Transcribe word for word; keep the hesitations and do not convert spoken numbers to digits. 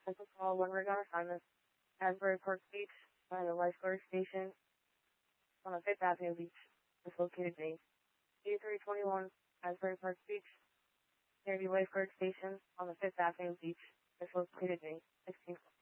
This is call when we're on assignment. Asbury Park Beach, by the lifeguard station on the Fifth Avenue Beach. Is located near D three twenty-one, Asbury Park Beach, near the lifeguard station on the Fifth Avenue Beach. Is located near sixteen.